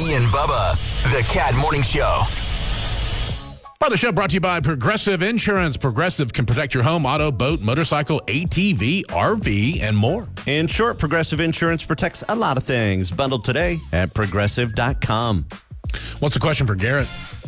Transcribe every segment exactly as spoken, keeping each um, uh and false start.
Kenny and Bubba, the Cat Morning Show. Part of the show brought to you by Progressive Insurance. Progressive can protect your home, auto, boat, motorcycle, A T V, R V, and more. In short, Progressive Insurance protects a lot of things. Bundled today at progressive dot com. What's the question for Garrett?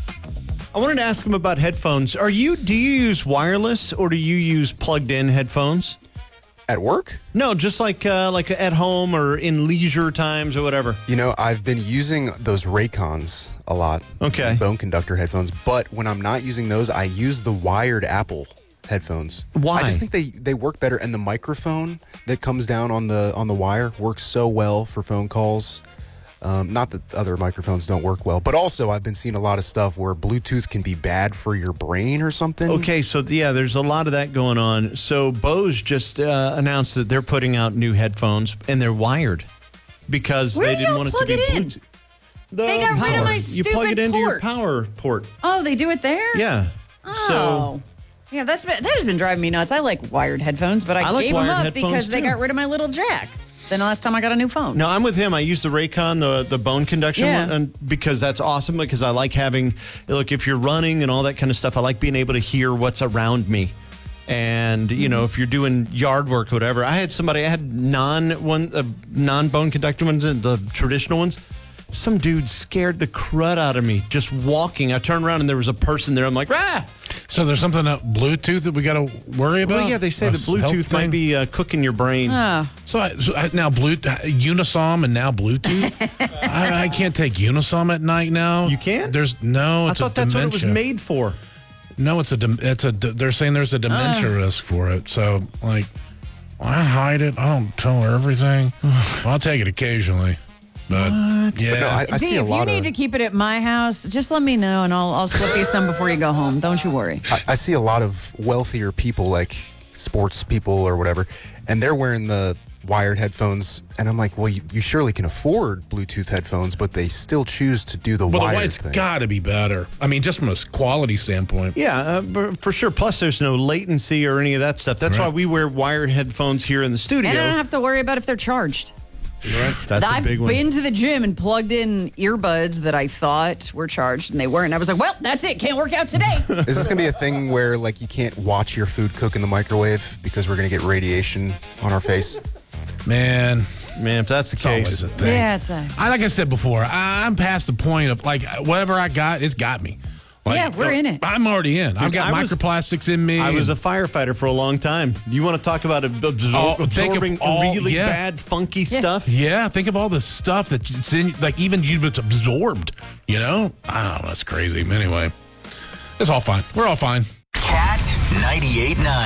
I wanted to ask him about headphones. Are you? Do you use wireless or do you use plugged-in headphones? At work? No, just like uh, like at home or in leisure times or whatever. You know, I've been using those Raycons a lot. Okay. Bone conductor headphones. But when I'm not using those, I use the wired Apple headphones. Why? I just think they, they work better. And the microphone that comes down on the on the wire works so well for phone calls. Um, not that other microphones don't work well, but also I've been seeing a lot of stuff where Bluetooth can be bad for your brain or something. Okay, so yeah, there's a lot of that going on. So Bose just uh, announced that they're putting out new headphones and they're wired because Where they do didn't y'all want it to plug be it in? Bluetooth. The They got rid of power. my You plug it stupid into your port. power port. Oh, they do it there? Yeah. Oh. So yeah, that's been, that has been driving me nuts. I like wired headphones, but I, I like gave them wired up headphones, because they too. got rid of my little jack. Then the last time I got a new phone. no, I'm with him. I use the Raycon, the the bone conduction Yeah. one, and because that's awesome. Because I like having, look, if you're running and all that kind of stuff, I like being able to hear what's around me. And you know, if you're doing yard work, or whatever, I had somebody, I had non one, uh, non bone conductor ones, and the traditional ones. Some dude scared the crud out of me just walking. I turned around and there was a person there. I'm like, ah. So there's something about Bluetooth that we got to worry about? Well, yeah, they say A the health Bluetooth thing? might be uh, cooking your brain. Oh. So, I, so I, now Blue, Unisom and now Bluetooth. I, I can't take Unisom at night now. You can't? There's no. I It's thought a that's what it was dementia. made for. No, it's a. dem- It's a. They're saying there's a dementia risk for it. So like, I hide it. I don't tell her everything. I'll take it occasionally. But yeah, But no, I, I D, see a if you lot need of to keep it at my house, just let me know and I'll I'll slip you some before you go home. Don't you worry. I, I see a lot of wealthier people, like sports people or whatever, and they're wearing the wired headphones, and I'm like, well, you, you surely can afford Bluetooth headphones, but they still choose to do the well, the wired white's thing. got to be better. I mean, just from a quality standpoint. Yeah, uh, b- for sure. Plus, there's no latency or any of that stuff. That's Right. why we wear wired headphones here in the studio. And I don't have to worry about if they're charged. Right. That's I've a big one. been to the gym and plugged in earbuds that I thought were charged and they weren't. I was like, well, that's it. Can't work out today. Is this going to be a thing where, like, you can't watch your food cook in the microwave because we're going to get radiation on our face? Man, Man, if that's the it's case. always a thing. Yeah, it's a- I like I said before, I, I'm past the point of like whatever I got, it's got me. Like, Yeah, we're in it. I'm already in. I've Dude, got I was- microplastics in me. I was a and- firefighter for a long time. You want to talk about absor- Oh, think of absorbing all- really yeah. bad, funky stuff? yeah. Think of all the stuff that's in, like even you it's absorbed. You know, I don't know. That's crazy. Anyway, it's all fine. We're all fine. Cat ninety-eight point nine.